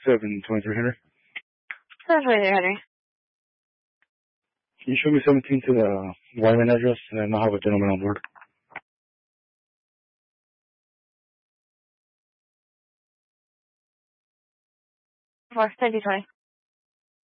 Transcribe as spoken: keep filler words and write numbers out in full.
seven twenty-three hundred. seven twenty-three hundred. Can you show me seventeen to the Wyman address, and I'll have a gentleman on board. For fifty twenty.